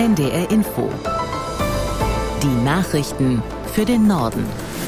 NDR Info. Die Nachrichten für den Norden.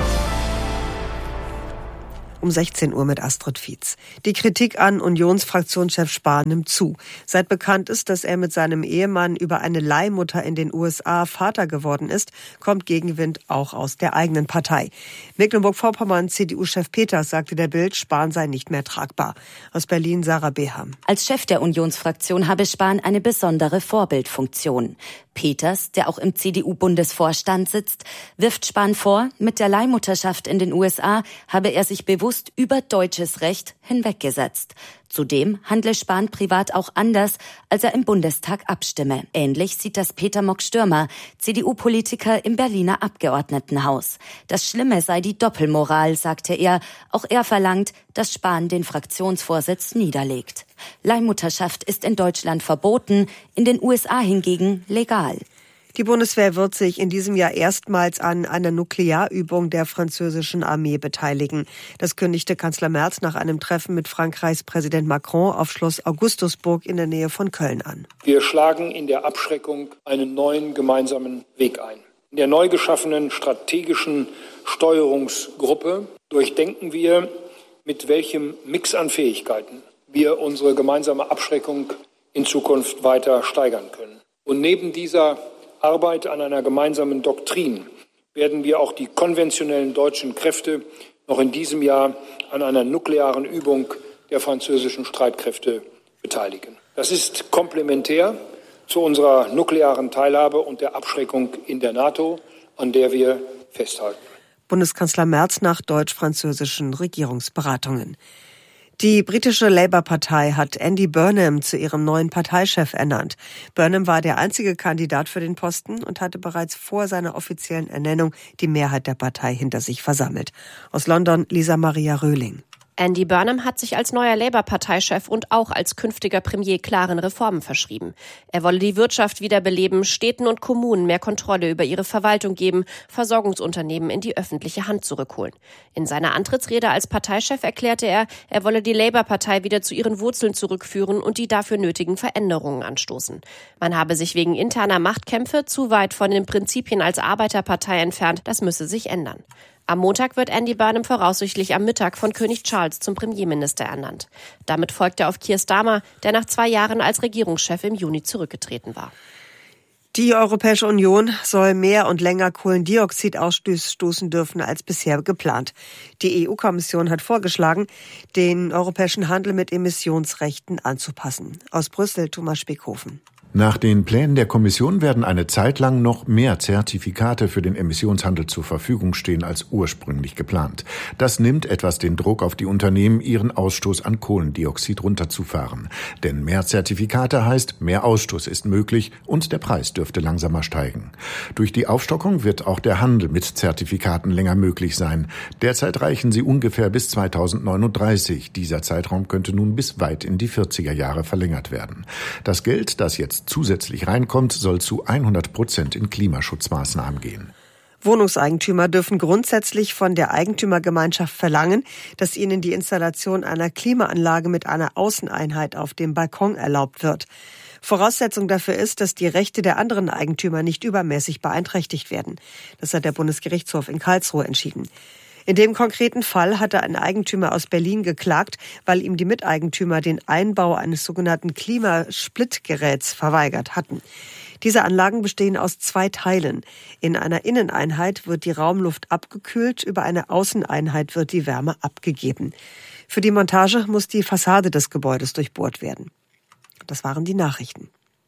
Um 16 Uhr mit Astrid Fietz. Die Kritik an Unionsfraktionschef Spahn nimmt zu. Seit bekannt ist, dass er mit seinem Ehemann über eine Leihmutter in den USA Vater geworden ist, kommt Gegenwind auch aus der eigenen Partei. Mecklenburg-Vorpommern CDU-Chef Peters sagte der Bild, Spahn sei nicht mehr tragbar. Aus Berlin Sarah Beham. Als Chef der Unionsfraktion habe Spahn eine besondere Vorbildfunktion. Peters, der auch im CDU-Bundesvorstand sitzt, wirft Spahn vor, mit der Leihmutterschaft in den USA habe er sich bewusst über deutsches Recht hinweggesetzt. Zudem handle Spahn privat auch anders, als er im Bundestag abstimme. Ähnlich sieht das Peter Mock-Stürmer, CDU-Politiker im Berliner Abgeordnetenhaus. Das Schlimme sei die Doppelmoral, sagte er. Auch er verlangt, dass Spahn den Fraktionsvorsitz niederlegt. Leihmutterschaft ist in Deutschland verboten, in den USA hingegen legal. Die Bundeswehr wird sich in diesem Jahr erstmals an einer Nuklearübung der französischen Armee beteiligen. Das kündigte Kanzler Merz nach einem Treffen mit Frankreichs Präsident Macron auf Schloss Augustusburg in der Nähe von Köln an. Wir schlagen in der Abschreckung einen neuen gemeinsamen Weg ein. In der neu geschaffenen strategischen Steuerungsgruppe durchdenken wir, mit welchem Mix an Fähigkeiten wir unsere gemeinsame Abschreckung in Zukunft weiter steigern können. Und neben dieser Arbeit an einer gemeinsamen Doktrin werden wir auch die konventionellen deutschen Kräfte noch in diesem Jahr an einer nuklearen Übung der französischen Streitkräfte beteiligen. Das ist komplementär zu unserer nuklearen Teilhabe und der Abschreckung in der NATO, an der wir festhalten. Bundeskanzler Merz nach deutsch-französischen Regierungsberatungen. Die britische Labour-Partei hat Andy Burnham zu ihrem neuen Parteichef ernannt. Burnham war der einzige Kandidat für den Posten und hatte bereits vor seiner offiziellen Ernennung die Mehrheit der Partei hinter sich versammelt. Aus London Lisa Maria Röhling. Andy Burnham hat sich als neuer Labour-Parteichef und auch als künftiger Premier klaren Reformen verschrieben. Er wolle die Wirtschaft wiederbeleben, Städten und Kommunen mehr Kontrolle über ihre Verwaltung geben, Versorgungsunternehmen in die öffentliche Hand zurückholen. In seiner Antrittsrede als Parteichef erklärte er, er wolle die Labour-Partei wieder zu ihren Wurzeln zurückführen und die dafür nötigen Veränderungen anstoßen. Man habe sich wegen interner Machtkämpfe zu weit von den Prinzipien als Arbeiterpartei entfernt, das müsse sich ändern. Am Montag wird Andy Burnham voraussichtlich am Mittag von König Charles zum Premierminister ernannt. Damit folgt er auf Keir Starmer, der nach 2 Jahren als Regierungschef im Juni zurückgetreten war. Die Europäische Union soll mehr und länger Kohlendioxid ausstoßen dürfen als bisher geplant. Die EU-Kommission hat vorgeschlagen, den europäischen Handel mit Emissionsrechten anzupassen. Aus Brüssel Thomas Speckhofen. Nach den Plänen der Kommission werden eine Zeit lang noch mehr Zertifikate für den Emissionshandel zur Verfügung stehen als ursprünglich geplant. Das nimmt etwas den Druck auf die Unternehmen, ihren Ausstoß an Kohlendioxid runterzufahren. Denn mehr Zertifikate heißt, mehr Ausstoß ist möglich und der Preis dürfte langsamer steigen. Durch die Aufstockung wird auch der Handel mit Zertifikaten länger möglich sein. Derzeit reichen sie ungefähr bis 2039. Dieser Zeitraum könnte nun bis weit in die 40er Jahre verlängert werden. Das Geld, das jetzt zusätzlich reinkommt, soll zu 100% in Klimaschutzmaßnahmen gehen. Wohnungseigentümer dürfen grundsätzlich von der Eigentümergemeinschaft verlangen, dass ihnen die Installation einer Klimaanlage mit einer Außeneinheit auf dem Balkon erlaubt wird. Voraussetzung dafür ist, dass die Rechte der anderen Eigentümer nicht übermäßig beeinträchtigt werden. Das hat der Bundesgerichtshof in Karlsruhe entschieden. In dem konkreten Fall hatte ein Eigentümer aus Berlin geklagt, weil ihm die Miteigentümer den Einbau eines sogenannten Klimasplitgeräts verweigert hatten. Diese Anlagen bestehen aus 2 Teilen. In einer Inneneinheit wird die Raumluft abgekühlt, über eine Außeneinheit wird die Wärme abgegeben. Für die Montage muss die Fassade des Gebäudes durchbohrt werden. Das waren die Nachrichten.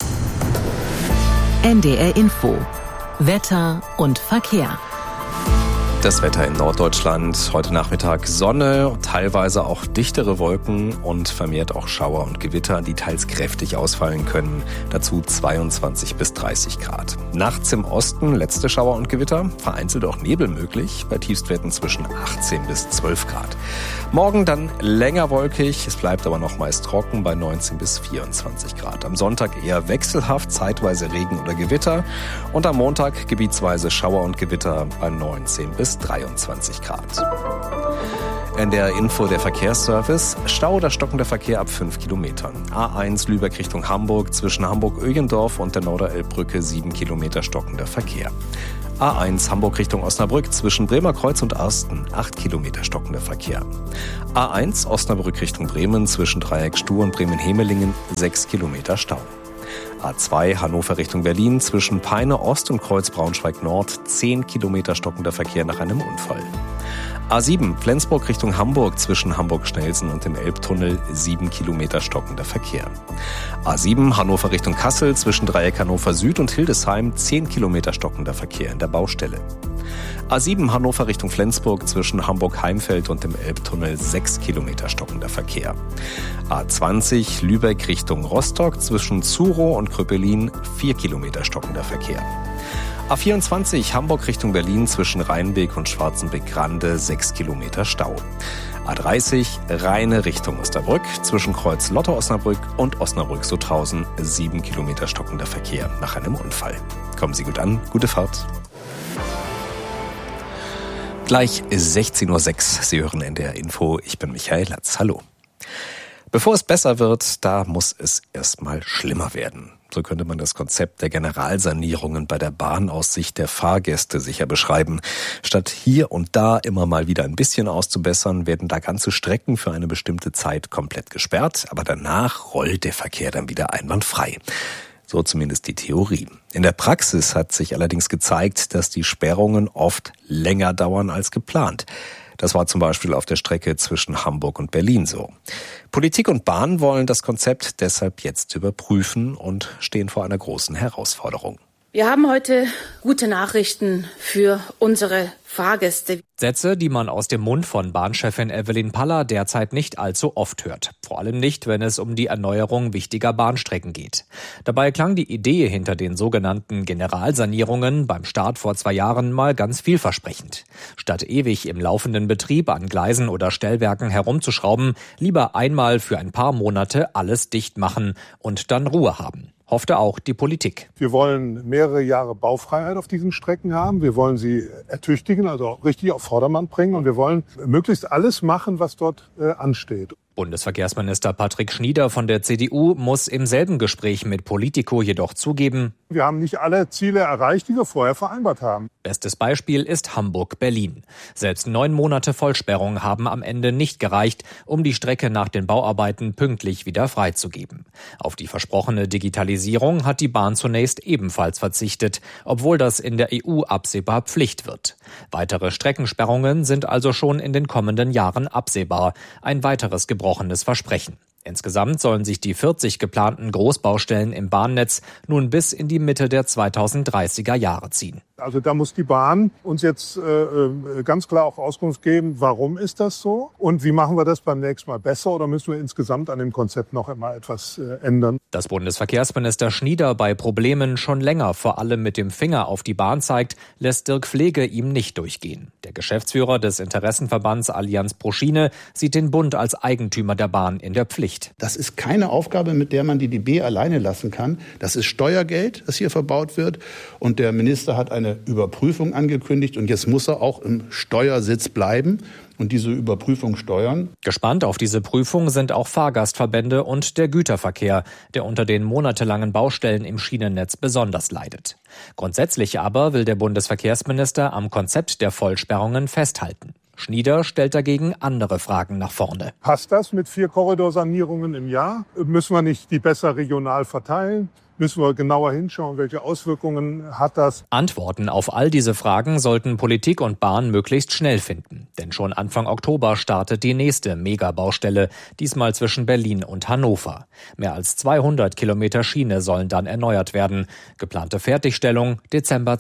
NDR Info. Wetter und Verkehr. Das Wetter in Norddeutschland, heute Nachmittag Sonne, teilweise auch dichtere Wolken und vermehrt auch Schauer und Gewitter, die teils kräftig ausfallen können. Dazu 22 bis 30 Grad. Nachts im Osten letzte Schauer und Gewitter, vereinzelt auch Nebel möglich, bei Tiefstwerten zwischen 18 bis 12 Grad. Morgen dann länger wolkig, es bleibt aber noch meist trocken bei 19 bis 24 Grad. Am Sonntag eher wechselhaft, zeitweise Regen oder Gewitter und am Montag gebietsweise Schauer und Gewitter bei 19 bis bis 23 Grad. NDR Info, der Verkehrsservice. Stau oder stockender Verkehr ab 5 Kilometern. A1 Lübeck Richtung Hamburg, zwischen Hamburg-Ögendorf und der Norderelbbrücke 7 Kilometer stockender Verkehr. A1 Hamburg Richtung Osnabrück, zwischen Bremer Kreuz und Arsten 8 Kilometer stockender Verkehr. A1 Osnabrück Richtung Bremen, zwischen Dreieck Stuhr und Bremen-Hemelingen 6 Kilometer Stau. A2 Hannover Richtung Berlin, zwischen Peine Ost und Kreuz Braunschweig Nord 10 Kilometer stockender Verkehr nach einem Unfall. A7 Flensburg Richtung Hamburg, zwischen Hamburg-Schnelsen und dem Elbtunnel 7 Kilometer stockender Verkehr. A7 Hannover Richtung Kassel, zwischen Dreieck Hannover Süd und Hildesheim 10 Kilometer stockender Verkehr in der Baustelle. A7 Hannover Richtung Flensburg, zwischen Hamburg-Heimfeld und dem Elbtunnel 6 Kilometer stockender Verkehr. A20 Lübeck Richtung Rostock, zwischen Zurow und Kröpelin 4 Kilometer stockender Verkehr. A24 Hamburg Richtung Berlin, zwischen Rheinbeek und Schwarzenbeck-Grande 6 Kilometer Stau. A30 Rheine Richtung Osnabrück, zwischen Kreuz Lotte-Osnabrück und Osnabrück-Sutthausen 7 Kilometer stockender Verkehr nach einem Unfall. Kommen Sie gut an, gute Fahrt. Gleich 16:06 Uhr, Sie hören NDR Info, ich bin Michael Latz, hallo. Bevor es besser wird, da muss es erstmal schlimmer werden. So könnte man das Konzept der Generalsanierungen bei der Bahn aus Sicht der Fahrgäste sicher beschreiben. Statt hier und da immer mal wieder ein bisschen auszubessern, werden da ganze Strecken für eine bestimmte Zeit komplett gesperrt, aber danach rollt der Verkehr dann wieder einwandfrei. So zumindest die Theorie. In der Praxis hat sich allerdings gezeigt, dass die Sperrungen oft länger dauern als geplant. Das war zum Beispiel auf der Strecke zwischen Hamburg und Berlin so. Politik und Bahn wollen das Konzept deshalb jetzt überprüfen und stehen vor einer großen Herausforderung. Wir haben heute gute Nachrichten für unsere Fahrgäste. Sätze, die man aus dem Mund von Bahnchefin Evelyn Paller derzeit nicht allzu oft hört. Vor allem nicht, wenn es um die Erneuerung wichtiger Bahnstrecken geht. Dabei klang die Idee hinter den sogenannten Generalsanierungen beim Start vor 2 Jahren mal ganz vielversprechend. Statt ewig im laufenden Betrieb an Gleisen oder Stellwerken herumzuschrauben, lieber einmal für ein paar Monate alles dicht machen und dann Ruhe haben. Hoffte auch die Politik. Wir wollen mehrere Jahre Baufreiheit auf diesen Strecken haben. Wir wollen sie ertüchtigen, also richtig auf Vordermann bringen. Und wir wollen möglichst alles machen, was dort ansteht. Bundesverkehrsminister Patrick Schnieder von der CDU muss im selben Gespräch mit Politico jedoch zugeben: Wir haben nicht alle Ziele erreicht, die wir vorher vereinbart haben. Bestes Beispiel ist Hamburg-Berlin. Selbst 9 Monate Vollsperrung haben am Ende nicht gereicht, um die Strecke nach den Bauarbeiten pünktlich wieder freizugeben. Auf die versprochene Digitalisierung hat die Bahn zunächst ebenfalls verzichtet, obwohl das in der EU absehbar Pflicht wird. Weitere Streckensperrungen sind also schon in den kommenden Jahren absehbar. Ein weiteres gebrochenes Versprechen. Insgesamt sollen sich die 40 geplanten Großbaustellen im Bahnnetz nun bis in die Mitte der 2030er Jahre ziehen. Also da muss die Bahn uns jetzt ganz klar auch Auskunft geben, warum ist das so und wie machen wir das beim nächsten Mal besser oder müssen wir insgesamt an dem Konzept noch einmal etwas ändern. Dass Bundesverkehrsminister Schnieder bei Problemen schon länger vor allem mit dem Finger auf die Bahn zeigt, lässt Dirk Pflege ihm nicht durchgehen. Der Geschäftsführer des Interessenverbands Allianz pro Schiene sieht den Bund als Eigentümer der Bahn in der Pflicht. Das ist keine Aufgabe, mit der man die DB alleine lassen kann. Das ist Steuergeld, das hier verbaut wird. Und der Minister hat eine Überprüfung angekündigt. Und jetzt muss er auch im Steuersitz bleiben und diese Überprüfung steuern. Gespannt auf diese Prüfung sind auch Fahrgastverbände und der Güterverkehr, der unter den monatelangen Baustellen im Schienennetz besonders leidet. Grundsätzlich aber will der Bundesverkehrsminister am Konzept der Vollsperrungen festhalten. Schnieder stellt dagegen andere Fragen nach vorne. Passt das mit 4 Korridorsanierungen im Jahr? Müssen wir nicht die besser regional verteilen? Müssen wir genauer hinschauen, welche Auswirkungen hat das? Antworten auf all diese Fragen sollten Politik und Bahn möglichst schnell finden. Denn schon Anfang Oktober startet die nächste Megabaustelle, diesmal zwischen Berlin und Hannover. Mehr als 200 Kilometer Schiene sollen dann erneuert werden. Geplante Fertigstellung Dezember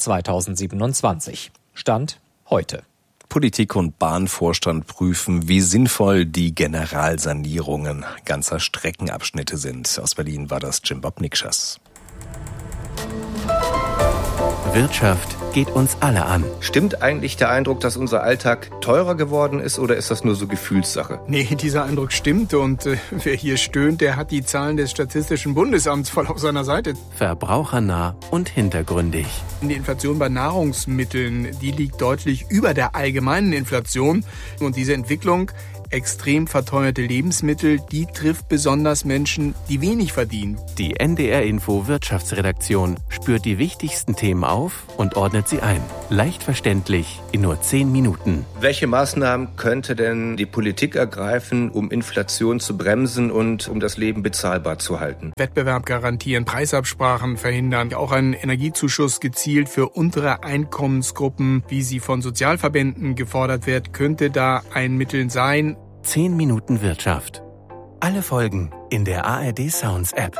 2027. Stand heute. Politik und Bahnvorstand prüfen, wie sinnvoll die Generalsanierungen ganzer Streckenabschnitte sind. Aus Berlin war das Jim Bob Nikschas. Wirtschaft geht uns alle an. Stimmt eigentlich der Eindruck, dass unser Alltag teurer geworden ist, oder ist das nur so Gefühlssache? Nee, dieser Eindruck stimmt und wer hier stöhnt, der hat die Zahlen des Statistischen Bundesamts voll auf seiner Seite. Verbrauchernah und hintergründig. Die Inflation bei Nahrungsmitteln, die liegt deutlich über der allgemeinen Inflation. Und diese Entwicklung, extrem verteuerte Lebensmittel, die trifft besonders Menschen, die wenig verdienen. Die NDR Info Wirtschaftsredaktion spürt die wichtigsten Themen auf und ordnet sie ein. Leicht verständlich in nur 10 Minuten. Welche Maßnahmen könnte denn die Politik ergreifen, um Inflation zu bremsen und um das Leben bezahlbar zu halten? Wettbewerb garantieren, Preisabsprachen verhindern, auch ein Energiezuschuss gezielt für untere Einkommensgruppen, wie sie von Sozialverbänden gefordert wird, könnte da ein Mittel sein. 10 Minuten Wirtschaft. Alle Folgen in der ARD Sounds App.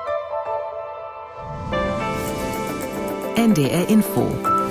NDR Info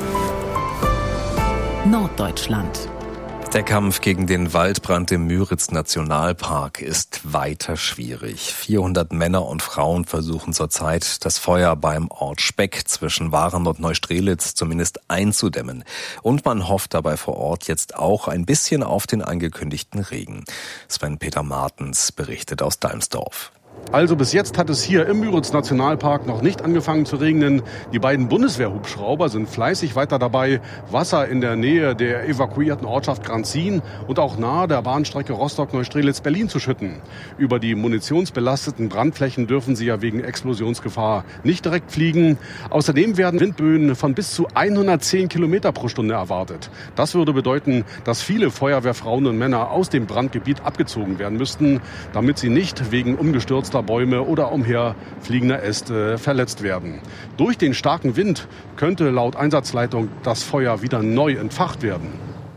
Norddeutschland. Der Kampf gegen den Waldbrand im Müritz-Nationalpark ist weiter schwierig. 400 Männer und Frauen versuchen zurzeit, das Feuer beim Ort Speck zwischen Waren und Neustrelitz zumindest einzudämmen. Und man hofft dabei vor Ort jetzt auch ein bisschen auf den angekündigten Regen. Sven-Peter Martens berichtet aus Dalmsdorf. Also bis jetzt hat es hier im Müritz-Nationalpark noch nicht angefangen zu regnen. Die beiden Bundeswehrhubschrauber sind fleißig weiter dabei, Wasser in der Nähe der evakuierten Ortschaft Granzin und auch nahe der Bahnstrecke Rostock-Neustrelitz-Berlin zu schütten. Über die munitionsbelasteten Brandflächen dürfen sie ja wegen Explosionsgefahr nicht direkt fliegen. Außerdem werden Windböen von bis zu 110 Kilometer pro Stunde erwartet. Das würde bedeuten, dass viele Feuerwehrfrauen und Männer aus dem Brandgebiet abgezogen werden müssten, damit sie nicht wegen umgestürzter Bäume oder umherfliegender Äste verletzt werden. Durch den starken Wind könnte laut Einsatzleitung das Feuer wieder neu entfacht werden.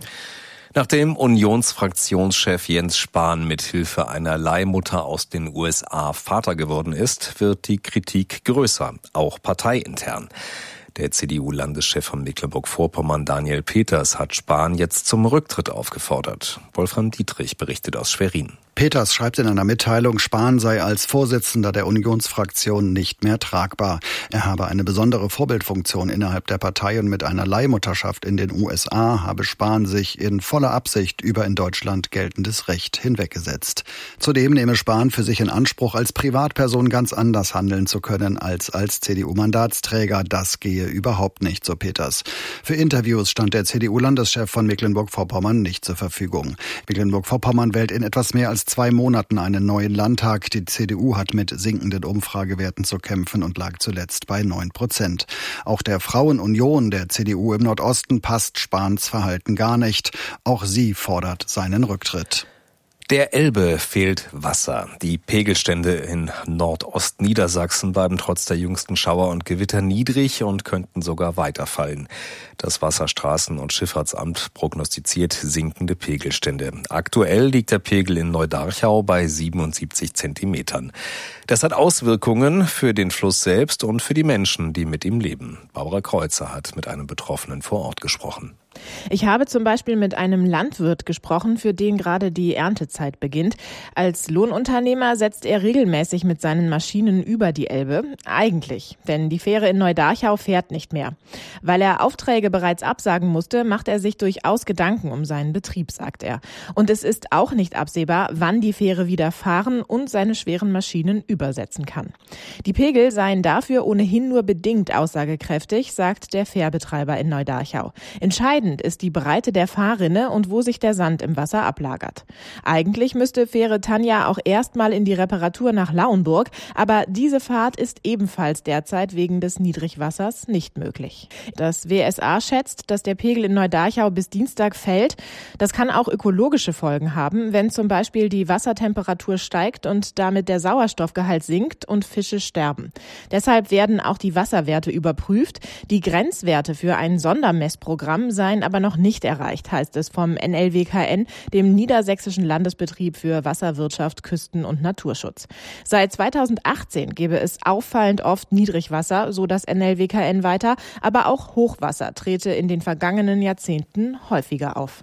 Nachdem Unionsfraktionschef Jens Spahn mit Hilfe einer Leihmutter aus den USA Vater geworden ist, wird die Kritik größer, auch parteiintern. Der CDU-Landeschef von Mecklenburg-Vorpommern, Daniel Peters, hat Spahn jetzt zum Rücktritt aufgefordert. Wolfram Dietrich berichtet aus Schwerin. Peters schreibt in einer Mitteilung, Spahn sei als Vorsitzender der Unionsfraktion nicht mehr tragbar. Er habe eine besondere Vorbildfunktion innerhalb der Partei und mit einer Leihmutterschaft in den USA habe Spahn sich in voller Absicht über in Deutschland geltendes Recht hinweggesetzt. Zudem nehme Spahn für sich in Anspruch, als Privatperson ganz anders handeln zu können als CDU-Mandatsträger. Das gehe überhaupt nicht, so Peters. Für Interviews stand der CDU-Landeschef von Mecklenburg-Vorpommern nicht zur Verfügung. Mecklenburg-Vorpommern wählt in etwas mehr als 2 Monaten einen neuen Landtag. Die CDU hat mit sinkenden Umfragewerten zu kämpfen und lag zuletzt bei 9%. Auch der Frauenunion der CDU im Nordosten passt Spahns Verhalten gar nicht. Auch sie fordert seinen Rücktritt. Der Elbe fehlt Wasser. Die Pegelstände in Nordostniedersachsen bleiben trotz der jüngsten Schauer und Gewitter niedrig und könnten sogar weiterfallen. Das Wasserstraßen- und Schifffahrtsamt prognostiziert sinkende Pegelstände. Aktuell liegt der Pegel in Neudarchau bei 77 Zentimetern. Das hat Auswirkungen für den Fluss selbst und für die Menschen, die mit ihm leben. Barbara Kreuzer hat mit einem Betroffenen vor Ort gesprochen. Ich habe zum Beispiel mit einem Landwirt gesprochen, für den gerade die Erntezeit beginnt. Als Lohnunternehmer setzt er regelmäßig mit seinen Maschinen über die Elbe. Eigentlich, denn die Fähre in Neudarchau fährt nicht mehr. Weil er Aufträge bereits absagen musste, macht er sich durchaus Gedanken um seinen Betrieb, sagt er. Und es ist auch nicht absehbar, wann die Fähre wieder fahren und seine schweren Maschinen übersetzen kann. Die Pegel seien dafür ohnehin nur bedingt aussagekräftig, sagt der Fährbetreiber in Neudarchau. Entscheidend ist die Breite der Fahrrinne und wo sich der Sand im Wasser ablagert. Eigentlich müsste Fähre Tanja auch erstmal in die Reparatur nach Lauenburg, aber diese Fahrt ist ebenfalls derzeit wegen des Niedrigwassers nicht möglich. Das WSA schätzt, dass der Pegel in Neudarchau bis Dienstag fällt. Das kann auch ökologische Folgen haben, wenn zum Beispiel die Wassertemperatur steigt und damit der Sauerstoffgehalt sinkt und Fische sterben. Deshalb werden auch die Wasserwerte überprüft. Die Grenzwerte für ein Sondermessprogramm seien aber noch nicht erreicht, heißt es vom NLWKN, dem Niedersächsischen Landesbetrieb für Wasserwirtschaft, Küsten- und Naturschutz. Seit 2018 gebe es auffallend oft Niedrigwasser, so das NLWKN weiter, aber auch Hochwasser trete in den vergangenen Jahrzehnten häufiger auf.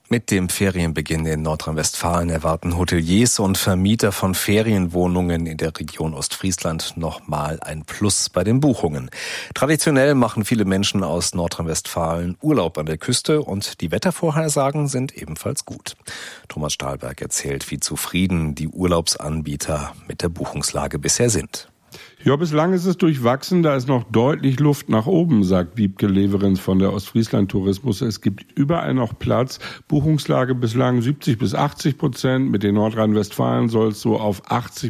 Mit dem Ferienbeginn in Nordrhein-Westfalen erwarten Hoteliers und Vermieter von Ferienwohnungen in der Region Ostfriesland nochmal ein Plus bei den Buchungen. Traditionell machen viele Menschen aus Nordrhein-Westfalen Urlaub an der Küste und die Wettervorhersagen sind ebenfalls gut. Thomas Stahlberg erzählt, wie zufrieden die Urlaubsanbieter mit der Buchungslage bisher sind. Ja, bislang ist es durchwachsen, da ist noch deutlich Luft nach oben, sagt Wiebke Leverenz von der Ostfriesland Tourismus. Es gibt überall noch Platz. Buchungslage bislang 70-80%. Mit den Nordrhein-Westfalen soll es so auf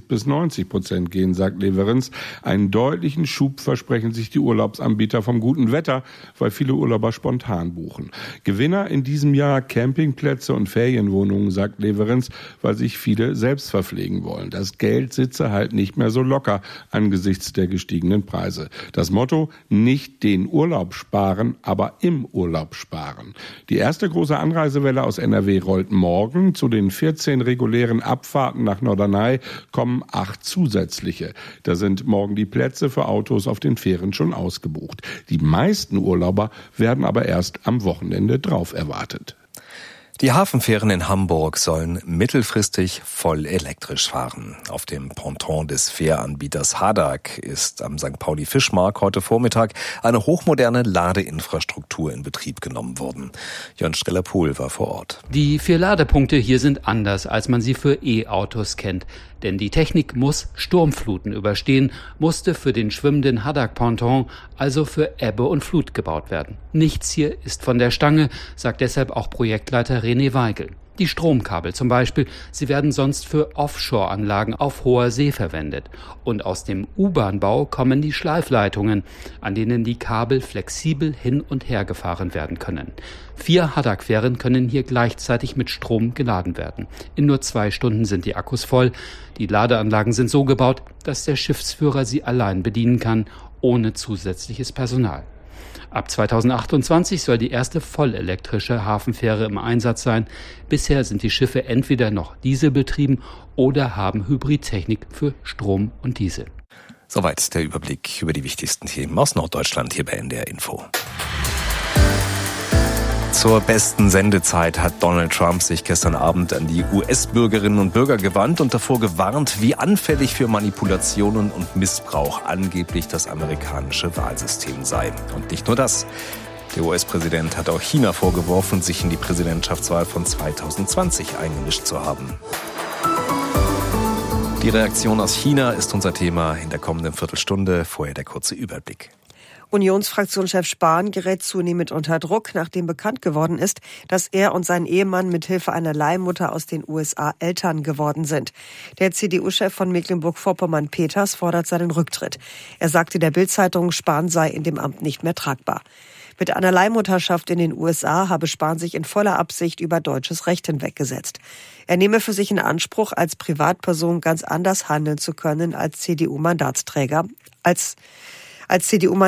80-90% gehen, sagt Leverenz. Einen deutlichen Schub versprechen sich die Urlaubsanbieter vom guten Wetter, weil viele Urlauber spontan buchen. Gewinner in diesem Jahr Campingplätze und Ferienwohnungen, sagt Leverenz, weil sich viele selbst verpflegen wollen. Das Geld sitze halt nicht mehr so locker angesichts der gestiegenen Preise. Das Motto: nicht den Urlaub sparen, aber im Urlaub sparen. Die erste große Anreisewelle aus NRW rollt morgen. Zu den 14 regulären Abfahrten nach Norderney kommen 8 zusätzliche. Da sind morgen die Plätze für Autos auf den Fähren schon ausgebucht. Die meisten Urlauber werden aber erst am Wochenende drauf erwartet. Die Hafenfähren in Hamburg sollen mittelfristig voll elektrisch fahren. Auf dem Ponton des Fähranbieters Hadak ist am St. Pauli Fischmarkt heute Vormittag eine hochmoderne Ladeinfrastruktur in Betrieb genommen worden. Jörn Streller-Pohl war vor Ort. Die 4 Ladepunkte hier sind anders, als man sie für E-Autos kennt. Denn die Technik muss Sturmfluten überstehen, musste für den schwimmenden Hadak-Ponton, also für Ebbe und Flut gebaut werden. Nichts hier ist von der Stange, sagt deshalb auch Projektleiter René Weigel. Die Stromkabel zum Beispiel, sie werden sonst für Offshore-Anlagen auf hoher See verwendet. Und aus dem U-Bahn-Bau kommen die Schleifleitungen, an denen die Kabel flexibel hin und her gefahren werden können. 4 Hadak-Fähren können hier gleichzeitig mit Strom geladen werden. In nur 2 Stunden sind die Akkus voll. Die Ladeanlagen sind so gebaut, dass der Schiffsführer sie allein bedienen kann, ohne zusätzliches Personal. Ab 2028 soll die erste vollelektrische Hafenfähre im Einsatz sein. Bisher sind die Schiffe entweder noch dieselbetrieben oder haben Hybridtechnik für Strom und Diesel. Soweit der Überblick über die wichtigsten Themen aus Norddeutschland hier bei NDR Info. Zur besten Sendezeit hat Donald Trump sich gestern Abend an die US-Bürgerinnen und Bürger gewandt und davor gewarnt, wie anfällig für Manipulationen und Missbrauch angeblich das amerikanische Wahlsystem sei. Und nicht nur das. Der US-Präsident hat auch China vorgeworfen, sich in die Präsidentschaftswahl von 2020 eingemischt zu haben. Die Reaktion aus China ist unser Thema in der kommenden Viertelstunde. Vorher der kurze Überblick. Unionsfraktionschef Spahn gerät zunehmend unter Druck, nachdem bekannt geworden ist, dass er und sein Ehemann mit Hilfe einer Leihmutter aus den USA Eltern geworden sind. Der CDU-Chef von Mecklenburg-Vorpommern Peters fordert seinen Rücktritt. Er sagte der Bild-Zeitung, Spahn sei in dem Amt nicht mehr tragbar. Mit einer Leihmutterschaft in den USA habe Spahn sich in voller Absicht über deutsches Recht hinweggesetzt. Er nehme für sich in Anspruch, als Privatperson ganz anders handeln zu können als CDU-Mandatsträger, als er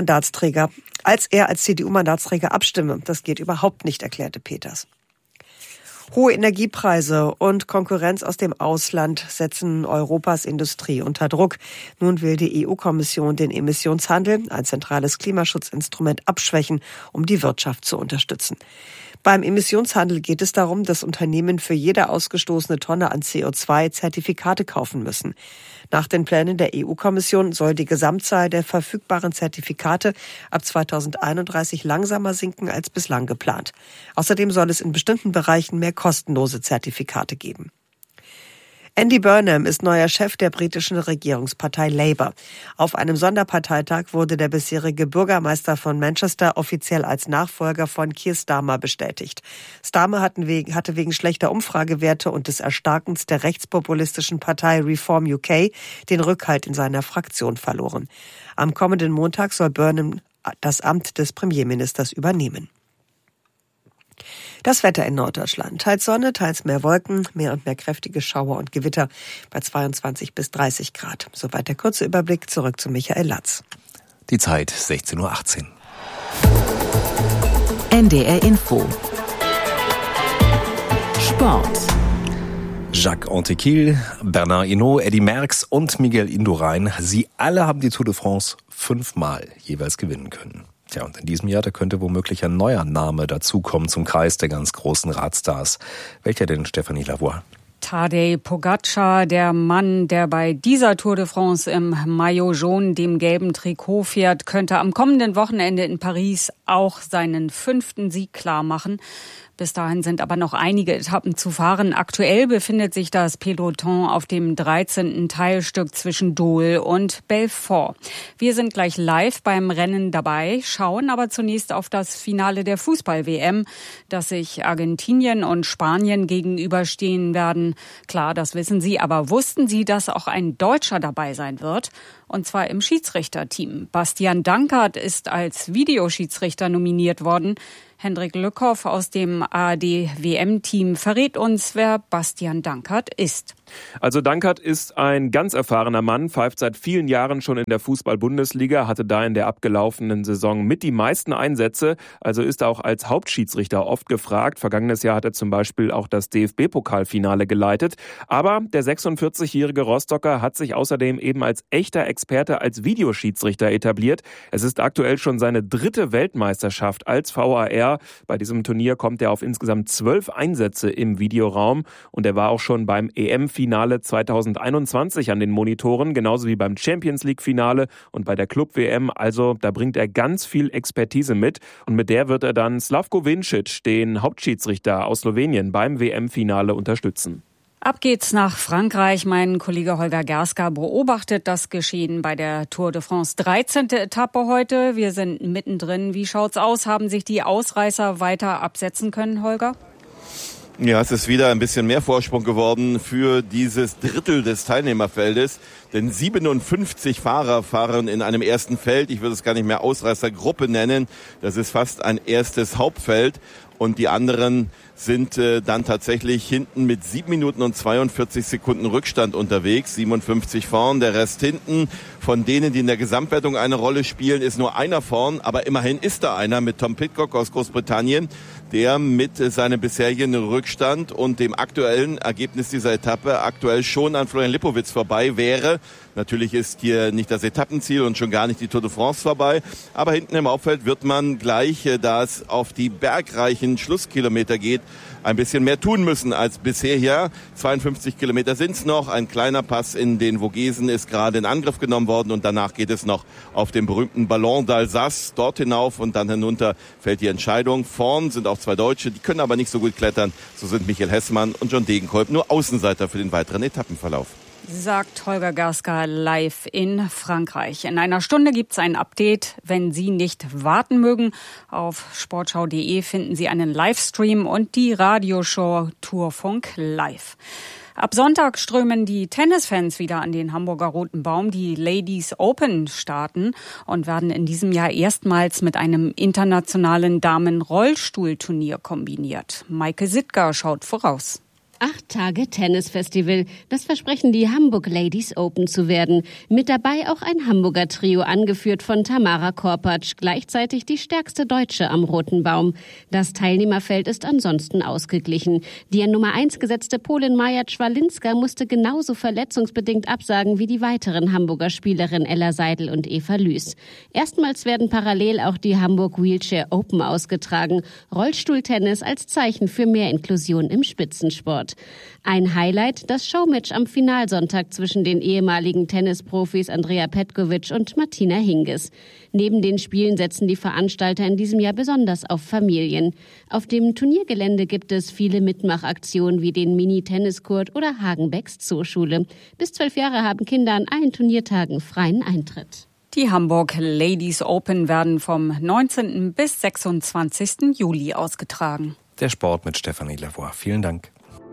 als CDU-Mandatsträger abstimme. Das geht überhaupt nicht, erklärte Peters. Hohe Energiepreise und Konkurrenz aus dem Ausland setzen Europas Industrie unter Druck. Nun will die EU-Kommission den Emissionshandel, ein zentrales Klimaschutzinstrument, abschwächen, um die Wirtschaft zu unterstützen. Beim Emissionshandel geht es darum, dass Unternehmen für jede ausgestoßene Tonne an CO2 Zertifikate kaufen müssen. Nach den Plänen der EU-Kommission soll die Gesamtzahl der verfügbaren Zertifikate ab 2031 langsamer sinken als bislang geplant. Außerdem soll es in bestimmten Bereichen mehr kostenlose Zertifikate geben. Andy Burnham ist neuer Chef der britischen Regierungspartei Labour. Auf einem Sonderparteitag wurde der bisherige Bürgermeister von Manchester offiziell als Nachfolger von Keir Starmer bestätigt. Starmer hatte wegen schlechter Umfragewerte und des Erstarkens der rechtspopulistischen Partei Reform UK den Rückhalt in seiner Fraktion verloren. Am kommenden Montag soll Burnham das Amt des Premierministers übernehmen. Das Wetter in Norddeutschland. Teils Sonne, teils mehr Wolken, mehr und mehr kräftige Schauer und Gewitter bei 22 bis 30 Grad. Soweit der kurze Überblick. Zurück zu Michael Latz. Die Zeit 16:18 Uhr. NDR Info. Sport. Jacques Anquetil, Bernard Hinault, Eddy Merckx und Miguel Indurain, sie alle haben die Tour de France 5-mal jeweils gewinnen können. Tja, und in diesem Jahr, da könnte womöglich ein neuer Name dazukommen zum Kreis der ganz großen Radstars. Welcher denn, Stefanie Lavoie? Tadej Pogačar, der Mann, der bei dieser Tour de France im Maillot jaune, dem gelben Trikot fährt, könnte am kommenden Wochenende in Paris auch seinen 5. Sieg klar machen. Bis dahin sind aber noch einige Etappen zu fahren. Aktuell befindet sich das Peloton auf dem 13. Teilstück zwischen Dole und Belfort. Wir sind gleich live beim Rennen dabei, schauen aber zunächst auf das Finale der Fußball-WM, dass sich Argentinien und Spanien gegenüberstehen werden. Klar, das wissen Sie, aber wussten Sie, dass auch ein Deutscher dabei sein wird? Und zwar im Schiedsrichterteam. Bastian Dankert ist als Videoschiedsrichter nominiert worden. Hendrik Lückhoff aus dem ARD-WM-Team verrät uns, wer Bastian Dankert ist. Also Dankert ist ein ganz erfahrener Mann, pfeift seit vielen Jahren schon in der Fußball-Bundesliga, hatte da in der abgelaufenen Saison mit die meisten Einsätze, also ist er auch als Hauptschiedsrichter oft gefragt. Vergangenes Jahr hat er zum Beispiel auch das DFB-Pokalfinale geleitet. Aber der 46-jährige Rostocker hat sich außerdem eben als echter Experte als Videoschiedsrichter etabliert. Es ist aktuell schon seine 3. Weltmeisterschaft als VAR. Bei diesem Turnier kommt er auf insgesamt 12 Einsätze im Videoraum und er war auch schon beim EM-Finale 2021 an den Monitoren, genauso wie beim Champions-League-Finale und bei der Club-WM. Also da bringt er ganz viel Expertise mit und mit der wird er dann Slavko Vincic, den Hauptschiedsrichter aus Slowenien, beim WM-Finale unterstützen. Ab geht's nach Frankreich. Mein Kollege Holger Gerska beobachtet das Geschehen bei der Tour de France. 13. Etappe heute. Wir sind mittendrin. Wie schaut's aus? Haben sich die Ausreißer weiter absetzen können, Holger? Ja, es ist wieder ein bisschen mehr Vorsprung geworden für dieses Drittel des Teilnehmerfeldes. Denn 57 Fahrer fahren in einem ersten Feld. Ich würde es gar nicht mehr Ausreißergruppe nennen. Das ist fast ein erstes Hauptfeld. Und die anderen sind dann tatsächlich hinten mit 7 Minuten und 42 Sekunden Rückstand unterwegs. 57 vorn, der Rest hinten. Von denen, die in der Gesamtwertung eine Rolle spielen, ist nur einer vorn. Aber immerhin ist da einer mit Tom Pidcock aus Großbritannien, der mit seinem bisherigen Rückstand und dem aktuellen Ergebnis dieser Etappe aktuell schon an Florian Lipowitz vorbei wäre. Natürlich ist hier nicht das Etappenziel und schon gar nicht die Tour de France vorbei. Aber hinten im Hauptfeld wird man gleich, da es auf die bergreichen Schlusskilometer geht, ein bisschen mehr tun müssen als bisher hier. 52 Kilometer sind's noch. Ein kleiner Pass in den Vogesen ist gerade in Angriff genommen worden und danach geht es noch auf den berühmten Ballon d'Alsace dort hinauf und dann hinunter fällt die Entscheidung. Vorn sind auch 2 Deutsche, die können aber nicht so gut klettern. So sind Michael Hessmann und John Degenkolb nur Außenseiter für den weiteren Etappenverlauf. Sagt Holger Gerska live in Frankreich. In einer Stunde gibt's ein Update. Wenn Sie nicht warten mögen, auf sportschau.de finden Sie einen Livestream und die Radioshow Tourfunk live. Ab Sonntag strömen die Tennisfans wieder an den Hamburger Roten Baum. Die Ladies Open starten und werden in diesem Jahr erstmals mit einem internationalen Damen-Rollstuhlturnier kombiniert. Maike Sittger schaut voraus. 8 Tage Tennisfestival. Das versprechen die Hamburg Ladies Open zu werden. Mit dabei auch ein Hamburger Trio, angeführt von Tamara Korpatsch, gleichzeitig die stärkste Deutsche am Roten Baum. Das Teilnehmerfeld ist ansonsten ausgeglichen. Die an Nummer 1 gesetzte Polin Maja Czwalinska musste genauso verletzungsbedingt absagen wie die weiteren Hamburger Spielerinnen Ella Seidel und Eva Lüß. Erstmals werden parallel auch die Hamburg Wheelchair Open ausgetragen. Rollstuhltennis als Zeichen für mehr Inklusion im Spitzensport. Ein Highlight, das Showmatch am Finalsonntag zwischen den ehemaligen Tennisprofis Andrea Petkovic und Martina Hingis. Neben den Spielen setzen die Veranstalter in diesem Jahr besonders auf Familien. Auf dem Turniergelände gibt es viele Mitmachaktionen wie den Mini-Tenniskurt oder Hagenbecks Zooschule. Bis 12 Jahre haben Kinder an allen Turniertagen freien Eintritt. Die Hamburg Ladies Open werden vom 19. bis 26. Juli ausgetragen. Der Sport mit Stefanie Lavoie. Vielen Dank.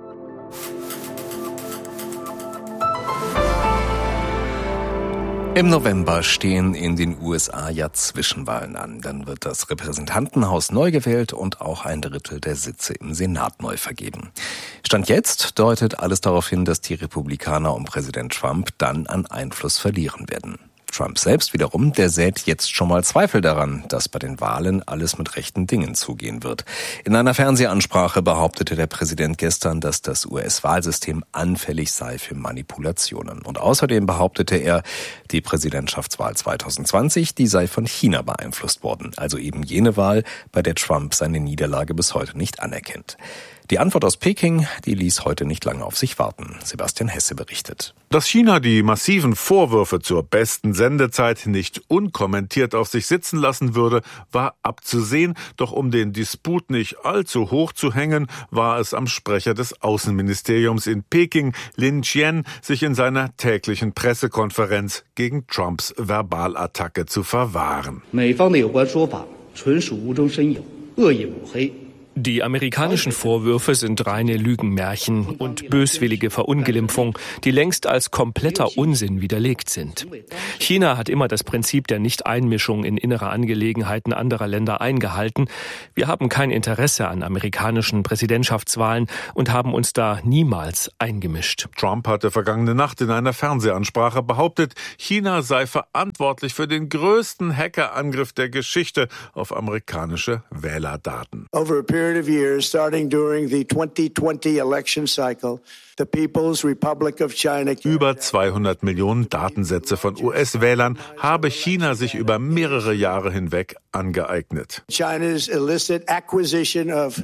Im November stehen in den USA ja Zwischenwahlen an. Dann wird das Repräsentantenhaus neu gewählt und auch ein Drittel der Sitze im Senat neu vergeben. Stand jetzt deutet alles darauf hin, dass die Republikaner um Präsident Trump dann an Einfluss verlieren werden. Trump selbst wiederum, der sät jetzt schon mal Zweifel daran, dass bei den Wahlen alles mit rechten Dingen zugehen wird. In einer Fernsehansprache behauptete der Präsident gestern, dass das US-Wahlsystem anfällig sei für Manipulationen. Und außerdem behauptete er, die Präsidentschaftswahl 2020, die sei von China beeinflusst worden. Also eben jene Wahl, bei der Trump seine Niederlage bis heute nicht anerkennt. Die Antwort aus Peking, die ließ heute nicht lange auf sich warten. Sebastian Hesse berichtet. Dass China die massiven Vorwürfe zur besten Sendezeit nicht unkommentiert auf sich sitzen lassen würde, war abzusehen. Doch um den Disput nicht allzu hoch zu hängen, war es am Sprecher des Außenministeriums in Peking, Lin Jian, sich in seiner täglichen Pressekonferenz gegen Trumps Verbalattacke zu verwahren. Die amerikanischen Vorwürfe sind reine Lügenmärchen und böswillige Verunglimpfung, die längst als kompletter Unsinn widerlegt sind. China hat immer das Prinzip der Nichteinmischung in innere Angelegenheiten anderer Länder eingehalten. Wir haben kein Interesse an amerikanischen Präsidentschaftswahlen und haben uns da niemals eingemischt. Trump hatte vergangene Nacht in einer Fernsehansprache behauptet, China sei verantwortlich für den größten Hackerangriff der Geschichte auf amerikanische Wählerdaten. Of years, starting during the 2020 election cycle, the People's Republic of China. Über 200 Millionen Datensätze von US-Wählern habe China sich über mehrere Jahre hinweg angeeignet. China's illicit acquisition of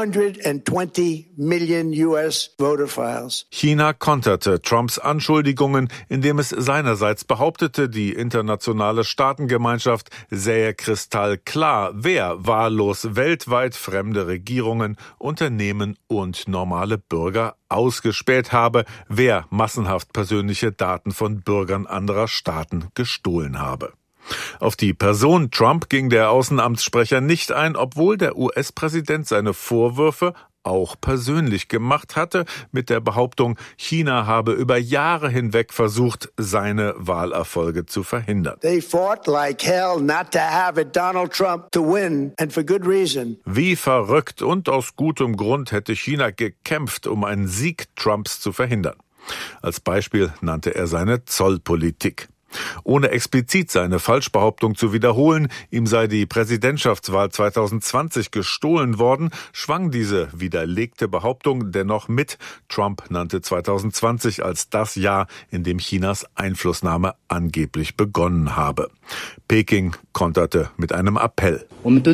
220 million US voter files. China konterte Trumps Anschuldigungen, indem es seinerseits behauptete, die internationale Staatengemeinschaft sähe kristallklar, wer wahllos weltweit fremde Regierungen, Unternehmen und normale Bürger ausgespäht habe, wer massenhaft persönliche Daten von Bürgern anderer Staaten gestohlen habe. Auf die Person Trump ging der Außenamtssprecher nicht ein, obwohl der US-Präsident seine Vorwürfe auch persönlich gemacht hatte, mit der Behauptung, China habe über Jahre hinweg versucht, seine Wahlerfolge zu verhindern. They fought like hell not to have it Donald Trump to win, and for good reason. Wie verrückt und aus gutem Grund hätte China gekämpft, um einen Sieg Trumps zu verhindern. Als Beispiel nannte er seine Zollpolitik. Ohne explizit seine Falschbehauptung zu wiederholen, ihm sei die Präsidentschaftswahl 2020 gestohlen worden, schwang diese widerlegte Behauptung dennoch mit. Trump nannte 2020 als das Jahr, in dem Chinas Einflussnahme angeblich begonnen habe. Peking konterte mit einem Appell.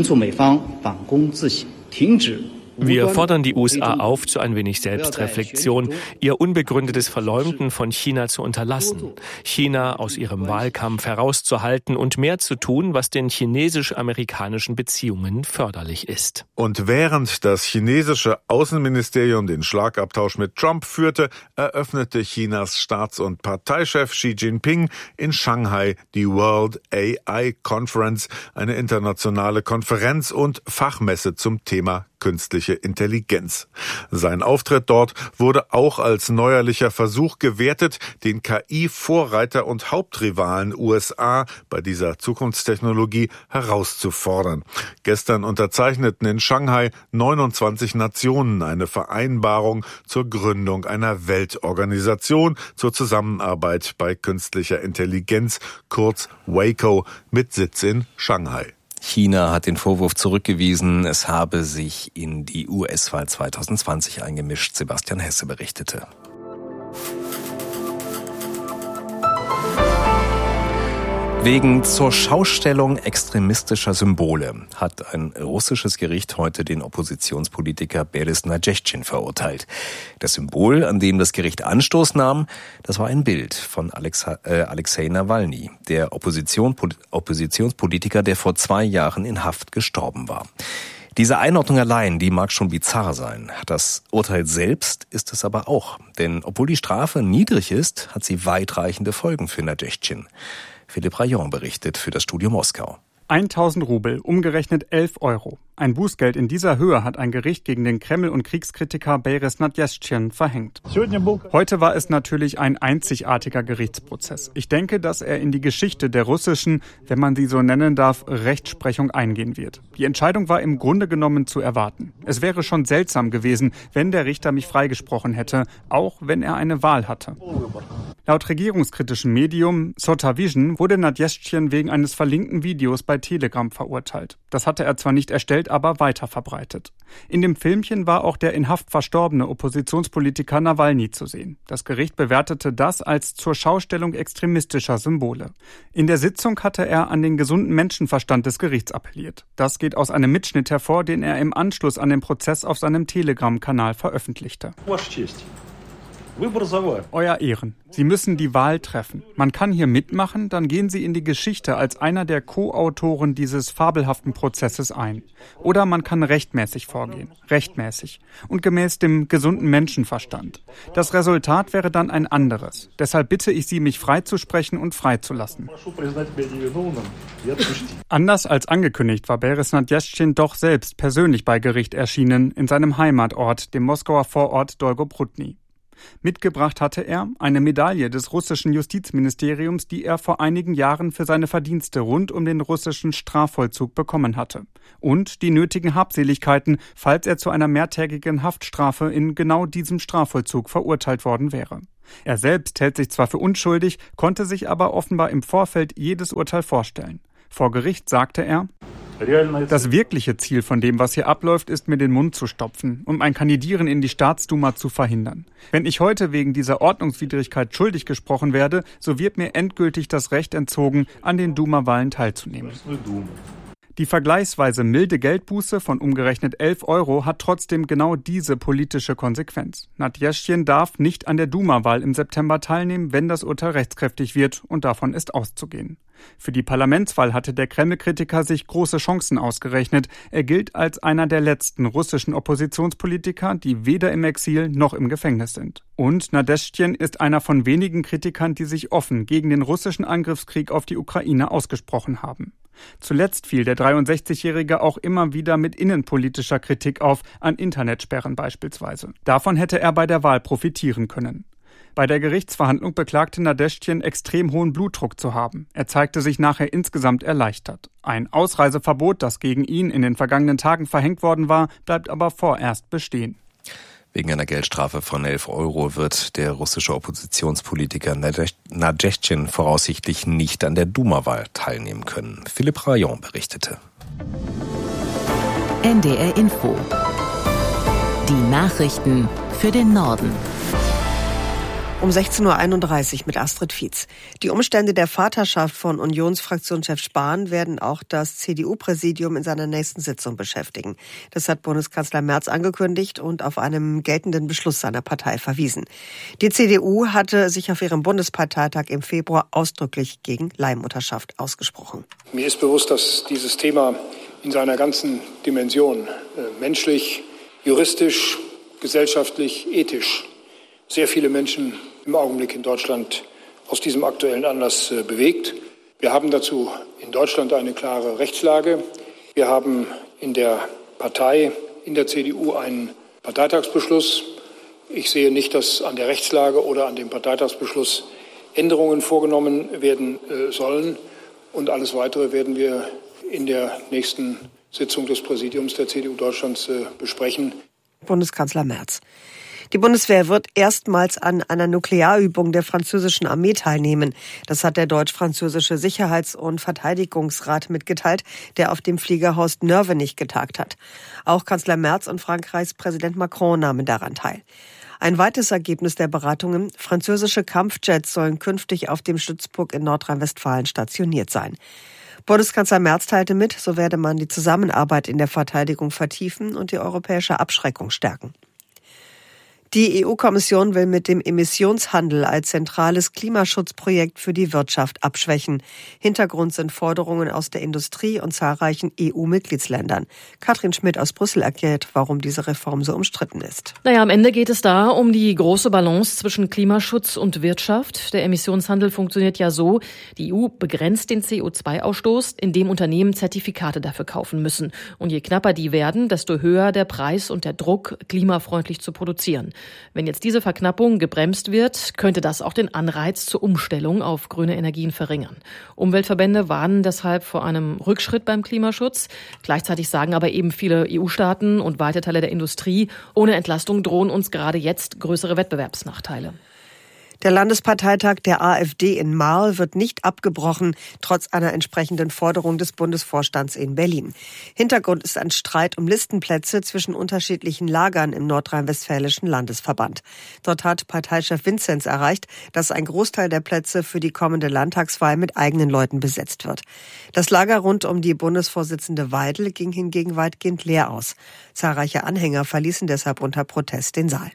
Wir fordern die USA auf zu ein wenig Selbstreflexion, ihr unbegründetes Verleumden von China zu unterlassen, China aus ihrem Wahlkampf herauszuhalten und mehr zu tun, was den chinesisch-amerikanischen Beziehungen förderlich ist. Und während das chinesische Außenministerium den Schlagabtausch mit Trump führte, eröffnete Chinas Staats- und Parteichef Xi Jinping in Shanghai die World AI Conference, eine internationale Konferenz und Fachmesse zum Thema künstliche Intelligenz. Sein Auftritt dort wurde auch als neuerlicher Versuch gewertet, den KI-Vorreiter und Hauptrivalen USA bei dieser Zukunftstechnologie herauszufordern. Gestern unterzeichneten in Shanghai 29 Nationen eine Vereinbarung zur Gründung einer Weltorganisation zur Zusammenarbeit bei künstlicher Intelligenz, kurz WACO, mit Sitz in Shanghai. China hat den Vorwurf zurückgewiesen, es habe sich in die US-Wahl 2020 eingemischt, Sebastian Hesse berichtete. Wegen Zurschaustellung extremistischer Symbole hat ein russisches Gericht heute den Oppositionspolitiker Boris Nadezhdin verurteilt. Das Symbol, an dem das Gericht Anstoß nahm, das war ein Bild von Alexei Nawalny, der Oppositionspolitiker, der vor 2 Jahren in Haft gestorben war. Diese Einordnung allein, die mag schon bizarr sein. Das Urteil selbst ist es aber auch. Denn obwohl die Strafe niedrig ist, hat sie weitreichende Folgen für Nadezhdin. Philipp Rayon berichtet für das Studio Moskau. 1000 Rubel, umgerechnet 11 Euro. Ein Bußgeld in dieser Höhe hat ein Gericht gegen den Kreml- und Kriegskritiker Boris Nadezhdin verhängt. Heute war es natürlich ein einzigartiger Gerichtsprozess. Ich denke, dass er in die Geschichte der russischen, wenn man sie so nennen darf, Rechtsprechung eingehen wird. Die Entscheidung war im Grunde genommen zu erwarten. Es wäre schon seltsam gewesen, wenn der Richter mich freigesprochen hätte, auch wenn er eine Wahl hatte. Laut regierungskritischem Medium Sotavision wurde Nadezhdin wegen eines verlinkten Videos bei Telegram verurteilt. Das hatte er zwar nicht erstellt, aber weiterverbreitet. In dem Filmchen war auch der in Haft verstorbene Oppositionspolitiker Nawalny zu sehen. Das Gericht bewertete das als zur Schaustellung extremistischer Symbole. In der Sitzung hatte er an den gesunden Menschenverstand des Gerichts appelliert. Das geht aus einem Mitschnitt hervor, den er im Anschluss an den Prozess auf seinem Telegram-Kanal veröffentlichte. Euer Ehren, Sie müssen die Wahl treffen. Man kann hier mitmachen, dann gehen Sie in die Geschichte als einer der Co-Autoren dieses fabelhaften Prozesses ein. Oder man kann rechtmäßig vorgehen. Rechtmäßig. Und gemäß dem gesunden Menschenverstand. Das Resultat wäre dann ein anderes. Deshalb bitte ich Sie, mich freizusprechen und freizulassen. Anders als angekündigt war Boris Nadezhdin doch selbst persönlich bei Gericht erschienen, in seinem Heimatort, dem Moskauer Vorort Dolgoprudny. Mitgebracht hatte er eine Medaille des russischen Justizministeriums, die er vor einigen Jahren für seine Verdienste rund um den russischen Strafvollzug bekommen hatte. Und die nötigen Habseligkeiten, falls er zu einer mehrtägigen Haftstrafe in genau diesem Strafvollzug verurteilt worden wäre. Er selbst hält sich zwar für unschuldig, konnte sich aber offenbar im Vorfeld jedes Urteil vorstellen. Vor Gericht sagte er: Das wirkliche Ziel von dem, was hier abläuft, ist, mir den Mund zu stopfen, um ein Kandidieren in die Staatsduma zu verhindern. Wenn ich heute wegen dieser Ordnungswidrigkeit schuldig gesprochen werde, so wird mir endgültig das Recht entzogen, an den Duma-Wahlen teilzunehmen. Die vergleichsweise milde Geldbuße von umgerechnet 11 € hat trotzdem genau diese politische Konsequenz. Nadezhdin darf nicht an der Duma-Wahl im September teilnehmen, wenn das Urteil rechtskräftig wird, und davon ist auszugehen. Für die Parlamentswahl hatte der Kreml-Kritiker sich große Chancen ausgerechnet. Er gilt als einer der letzten russischen Oppositionspolitiker, die weder im Exil noch im Gefängnis sind. Und Nadezhdin ist einer von wenigen Kritikern, die sich offen gegen den russischen Angriffskrieg auf die Ukraine ausgesprochen haben. Zuletzt fiel der 63-Jährige auch immer wieder mit innenpolitischer Kritik auf, an Internetsperren beispielsweise. Davon hätte er bei der Wahl profitieren können. Bei der Gerichtsverhandlung beklagte Nadezhdin, extrem hohen Blutdruck zu haben. Er zeigte sich nachher insgesamt erleichtert. Ein Ausreiseverbot, das gegen ihn in den vergangenen Tagen verhängt worden war, bleibt aber vorerst bestehen. Wegen einer Geldstrafe von 11 € wird der russische Oppositionspolitiker Nadezhdin voraussichtlich nicht an der Duma-Wahl teilnehmen können. Philipp Rayon berichtete. NDR Info. Die Nachrichten für den Norden. Um 16.31 Uhr mit Astrid Fietz. Die Umstände der Vaterschaft von Unionsfraktionschef Spahn werden auch das CDU-Präsidium in seiner nächsten Sitzung beschäftigen. Das hat Bundeskanzler Merz angekündigt und auf einen geltenden Beschluss seiner Partei verwiesen. Die CDU hatte sich auf ihrem Bundesparteitag im Februar ausdrücklich gegen Leihmutterschaft ausgesprochen. Mir ist bewusst, dass dieses Thema in seiner ganzen Dimension, menschlich, juristisch, gesellschaftlich, ethisch, sehr viele Menschen im Augenblick in Deutschland aus diesem aktuellen Anlass bewegt. Wir haben dazu in Deutschland eine klare Rechtslage. Wir haben in der Partei, in der CDU, einen Parteitagsbeschluss. Ich sehe nicht, dass an der Rechtslage oder an dem Parteitagsbeschluss Änderungen vorgenommen werden sollen. Und alles Weitere werden wir in der nächsten Sitzung des Präsidiums der CDU Deutschlands besprechen. Bundeskanzler Merz. Die Bundeswehr wird erstmals an einer Nuklearübung der französischen Armee teilnehmen. Das hat der deutsch-französische Sicherheits- und Verteidigungsrat mitgeteilt, der auf dem Flieger Horst Nörvenich getagt hat. Auch Kanzler Merz und Frankreichs Präsident Macron nahmen daran teil. Ein weiteres Ergebnis der Beratungen: französische Kampfjets sollen künftig auf dem Stützpunkt in Nordrhein-Westfalen stationiert sein. Bundeskanzler Merz teilte mit, so werde man die Zusammenarbeit in der Verteidigung vertiefen und die europäische Abschreckung stärken. Die EU-Kommission will mit dem Emissionshandel als zentrales Klimaschutzprojekt für die Wirtschaft abschwächen. Hintergrund sind Forderungen aus der Industrie und zahlreichen EU-Mitgliedsländern. Katrin Schmidt aus Brüssel erklärt, warum diese Reform so umstritten ist. Am Ende geht es da um die große Balance zwischen Klimaschutz und Wirtschaft. Der Emissionshandel funktioniert ja so, die EU begrenzt den CO2-Ausstoß, indem Unternehmen Zertifikate dafür kaufen müssen. Und je knapper die werden, desto höher der Preis und der Druck, klimafreundlich zu produzieren. Wenn jetzt diese Verknappung gebremst wird, könnte das auch den Anreiz zur Umstellung auf grüne Energien verringern. Umweltverbände warnen deshalb vor einem Rückschritt beim Klimaschutz. Gleichzeitig sagen aber eben viele EU-Staaten und weite Teile der Industrie, ohne Entlastung drohen uns gerade jetzt größere Wettbewerbsnachteile. Der Landesparteitag der AfD in Marl wird nicht abgebrochen, trotz einer entsprechenden Forderung des Bundesvorstands in Berlin. Hintergrund ist ein Streit um Listenplätze zwischen unterschiedlichen Lagern im nordrhein-westfälischen Landesverband. Dort hat Parteichef Vinzenz erreicht, dass ein Großteil der Plätze für die kommende Landtagswahl mit eigenen Leuten besetzt wird. Das Lager rund um die Bundesvorsitzende Weidel ging hingegen weitgehend leer aus. Zahlreiche Anhänger verließen deshalb unter Protest den Saal.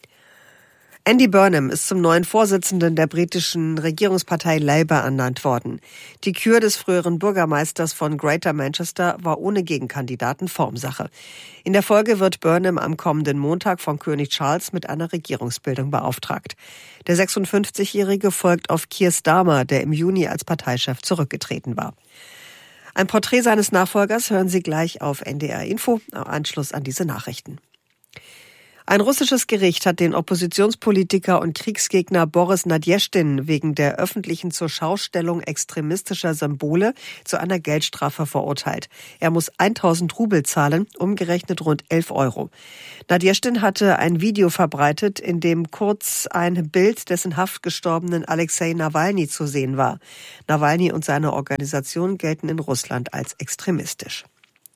Andy Burnham ist zum neuen Vorsitzenden der britischen Regierungspartei Labour ernannt worden. Die Kür des früheren Bürgermeisters von Greater Manchester war ohne Gegenkandidaten Formsache. In der Folge wird Burnham am kommenden Montag von König Charles mit einer Regierungsbildung beauftragt. Der 56-Jährige folgt auf Keir Starmer, der im Juni als Parteichef zurückgetreten war. Ein Porträt seines Nachfolgers hören Sie gleich auf NDR Info, im Anschluss an diese Nachrichten. Ein russisches Gericht hat den Oppositionspolitiker und Kriegsgegner Boris Nadjeschtin wegen der öffentlichen Zurschaustellung extremistischer Symbole zu einer Geldstrafe verurteilt. Er muss 1000 Rubel zahlen, umgerechnet rund 11 Euro. Nadjeschtin hatte ein Video verbreitet, in dem kurz ein Bild des in Haft gestorbenen Alexei Nawalny zu sehen war. Nawalny und seine Organisation gelten in Russland als extremistisch.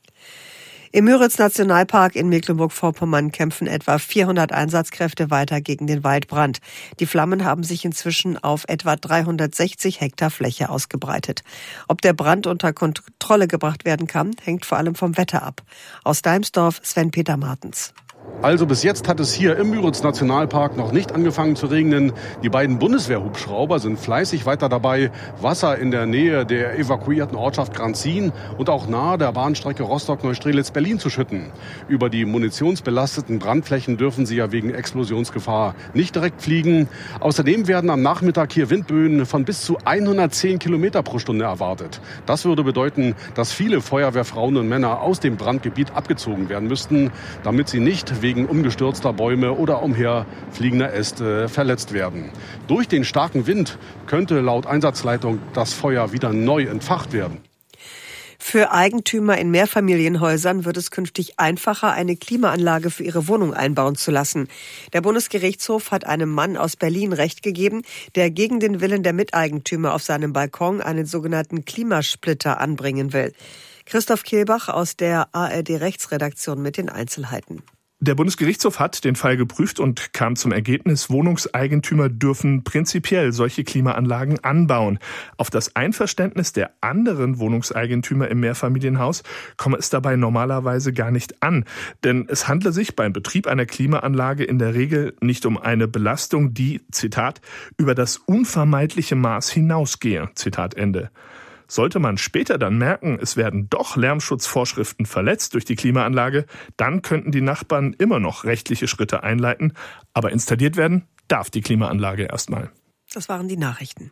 Im Müritz-Nationalpark in Mecklenburg-Vorpommern kämpfen etwa 400 Einsatzkräfte weiter gegen den Waldbrand. Die Flammen haben sich inzwischen auf etwa 360 Hektar Fläche ausgebreitet. Ob der Brand unter Kontrolle gebracht werden kann, hängt vor allem vom Wetter ab. Aus Deimsdorf Sven-Peter Martens. Also bis jetzt hat es hier im Müritz-Nationalpark noch nicht angefangen zu regnen. Die beiden Bundeswehrhubschrauber sind fleißig weiter dabei, Wasser in der Nähe der evakuierten Ortschaft Granzin und auch nahe der Bahnstrecke Rostock-Neustrelitz-Berlin zu schütten. Über die munitionsbelasteten Brandflächen dürfen sie ja wegen Explosionsgefahr nicht direkt fliegen. Außerdem werden am Nachmittag hier Windböen von bis zu 110 Kilometer pro Stunde erwartet. Das würde bedeuten, dass viele Feuerwehrfrauen und Männer aus dem Brandgebiet abgezogen werden müssten, damit sie nicht wegen umgestürzter Bäume oder umherfliegender Äste verletzt werden. Durch den starken Wind könnte laut Einsatzleitung das Feuer wieder neu entfacht werden. Für Eigentümer in Mehrfamilienhäusern wird es künftig einfacher, eine Klimaanlage für ihre Wohnung einbauen zu lassen. Der Bundesgerichtshof hat einem Mann aus Berlin Recht gegeben, der gegen den Willen der Miteigentümer auf seinem Balkon einen sogenannten Klimasplitter anbringen will. Christoph Kehlbach aus der ARD-Rechtsredaktion mit den Einzelheiten. Der Bundesgerichtshof hat den Fall geprüft und kam zum Ergebnis, Wohnungseigentümer dürfen prinzipiell solche Klimaanlagen anbauen. Auf das Einverständnis der anderen Wohnungseigentümer im Mehrfamilienhaus komme es dabei normalerweise gar nicht an. Denn es handle sich beim Betrieb einer Klimaanlage in der Regel nicht um eine Belastung, die, Zitat, über das unvermeidliche Maß hinausgehe, Zitat Ende. Sollte man später dann merken, es werden doch Lärmschutzvorschriften verletzt durch die Klimaanlage, dann könnten die Nachbarn immer noch rechtliche Schritte einleiten. Aber installiert werden darf die Klimaanlage erstmal. Das waren die Nachrichten.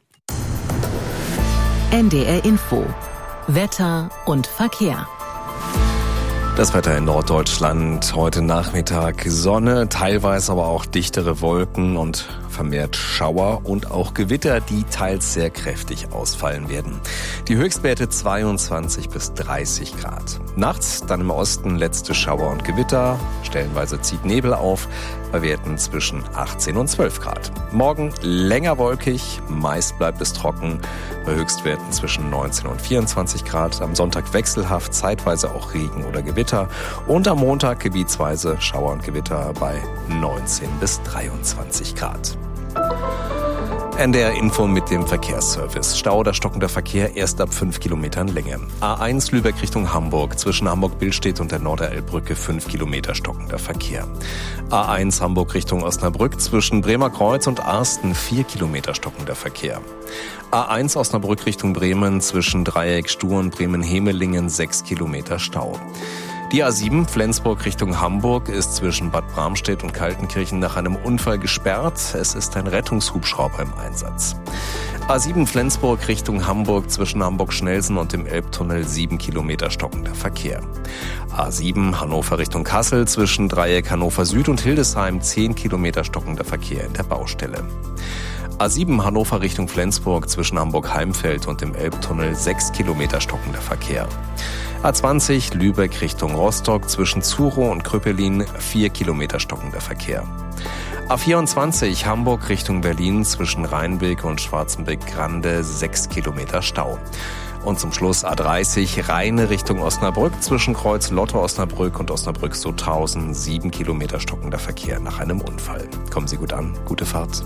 NDR Info. Wetter und Verkehr. Das Wetter in Norddeutschland, heute Nachmittag Sonne, teilweise aber auch dichtere Wolken und vermehrt Schauer und auch Gewitter, die teils sehr kräftig ausfallen werden. Die Höchstwerte 22 bis 30 Grad. Nachts dann im Osten letzte Schauer und Gewitter, stellenweise zieht Nebel auf, bei Werten zwischen 18 und 12 Grad. Morgen länger wolkig, meist bleibt es trocken, bei Höchstwerten zwischen 19 und 24 Grad. Am Sonntag wechselhaft, zeitweise auch Regen oder Gewitter und am Montag gebietsweise Schauer und Gewitter bei 19 bis 23 Grad. NDR Info mit dem Verkehrsservice. Stau oder stockender Verkehr erst ab 5 Kilometern Länge. A1 Lübeck Richtung Hamburg. Zwischen Hamburg-Billstedt und der Norderelbbrücke 5 Kilometer stockender Verkehr. A1 Hamburg Richtung Osnabrück. Zwischen Bremerkreuz und Arsten 4 Kilometer stockender Verkehr. A1 Osnabrück Richtung Bremen. Zwischen Dreieck Stuhr und Bremen-Hemelingen 6 Kilometer Stau. Die A7 Flensburg Richtung Hamburg ist zwischen Bad Bramstedt und Kaltenkirchen nach einem Unfall gesperrt. Es ist ein Rettungshubschrauber im Einsatz. A7 Flensburg Richtung Hamburg zwischen Hamburg-Schnelsen und dem Elbtunnel 7 Kilometer stockender Verkehr. A7 Hannover Richtung Kassel zwischen Dreieck Hannover Süd und Hildesheim 10 Kilometer stockender Verkehr in der Baustelle. A7 Hannover Richtung Flensburg zwischen Hamburg-Heimfeld und dem Elbtunnel 6 Kilometer stockender Verkehr. A20 Lübeck Richtung Rostock zwischen Zurow und Kröpelin 4 Kilometer stockender Verkehr. A24 Hamburg Richtung Berlin zwischen Rheinbeek und Schwarzenbeck-Grande 6 Kilometer Stau. Und zum Schluss A30 Rheine Richtung Osnabrück zwischen Kreuz Lotte-Osnabrück und Osnabrück-Sutthausen 7 Kilometer stockender Verkehr nach einem Unfall. Kommen Sie gut an, gute Fahrt.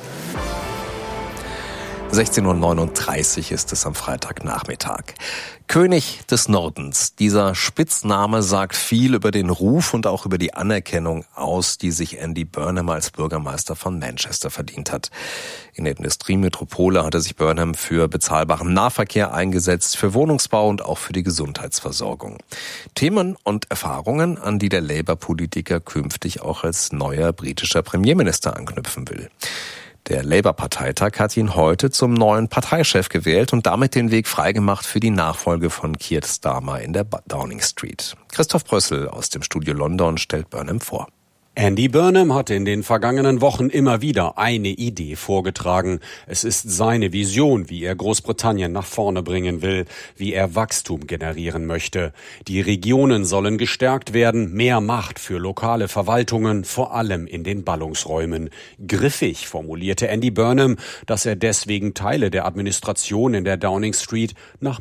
16:39 Uhr ist es am Freitagnachmittag. König des Nordens. Dieser Spitzname sagt viel über den Ruf und auch über die Anerkennung aus, die sich Andy Burnham als Bürgermeister von Manchester verdient hat. In der Industriemetropole hatte sich Burnham für bezahlbaren Nahverkehr eingesetzt, für Wohnungsbau und auch für die Gesundheitsversorgung. Themen und Erfahrungen, an die der Labour-Politiker künftig auch als neuer britischer Premierminister anknüpfen will. Der Labour-Parteitag hat ihn heute zum neuen Parteichef gewählt und damit den Weg freigemacht für die Nachfolge von Keir Starmer in der Downing Street. Christoph Brössel aus dem Studio London stellt Burnham vor. Andy Burnham hatte in den vergangenen Wochen immer wieder eine Idee vorgetragen. Es ist seine Vision, wie er Großbritannien nach vorne bringen will, wie er Wachstum generieren möchte. Die Regionen sollen gestärkt werden, mehr Macht für lokale Verwaltungen, vor allem in den Ballungsräumen. Griffig formulierte Andy Burnham, dass er deswegen Teile der Administration in der Downing Street nach